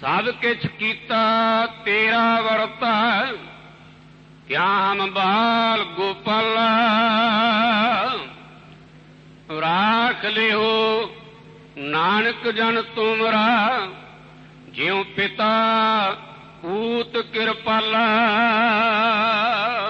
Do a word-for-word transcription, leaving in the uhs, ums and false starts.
सब किछ कीता तेरा वर्ता, क्या हम बाल गोपाला। राख लियो नानक जन तुमरा, ज्यों पिता पूत कृपाला।